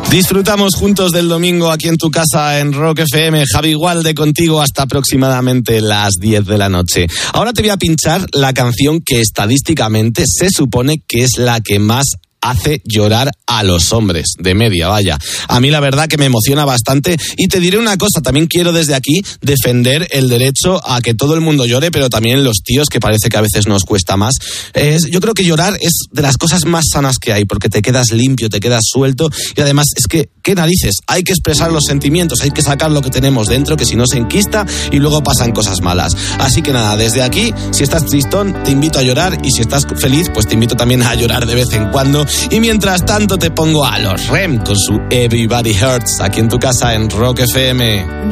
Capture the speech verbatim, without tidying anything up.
Disfrutamos juntos del domingo aquí en tu casa en Rock F M. Javi Gualde contigo hasta aproximadamente las diez de la noche. Ahora te voy a pinchar la canción que estadísticamente se supone que es la que más hace llorar a los hombres, de media, vaya. A mí la verdad que me emociona bastante y te diré una cosa, también quiero desde aquí defender el derecho a que todo el mundo llore, pero también los tíos, que parece que a veces nos cuesta más. Es, yo creo que llorar es de las cosas más sanas que hay, porque te quedas limpio, te quedas suelto y además es que, ¿qué narices? Hay que expresar los sentimientos, hay que sacar lo que tenemos dentro, que si no se enquista y luego pasan cosas malas. Así que nada, desde aquí, si estás tristón, te invito a llorar y si estás feliz, pues te invito también a llorar de vez en cuando. Y mientras tanto te pongo a los R E M con su Everybody Hurts aquí en tu casa en Rock F M.